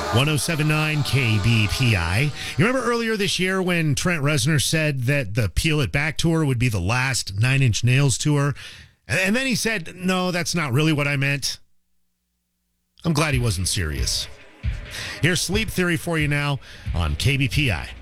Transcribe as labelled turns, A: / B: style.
A: 1079 KBPI. You remember earlier this year when Trent Reznor said that the Peel It Back tour would be the last Nine Inch Nails tour? And then he said, no, that's not really what I meant. I'm glad he wasn't serious. Here's Sleep Theory for you now on KBPI.